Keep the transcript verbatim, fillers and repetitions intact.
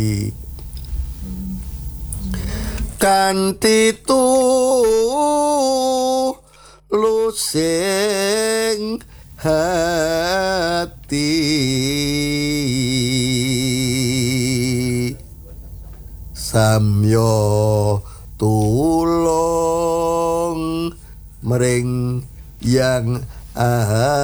kanthi tulusing hati samya tulung mring yang aha